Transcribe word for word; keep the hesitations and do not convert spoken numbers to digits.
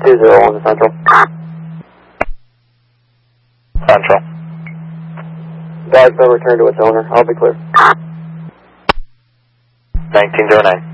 two zero one to Central. Central. Dog's been returned to its owner. I'll be clear. nineteen zero nine.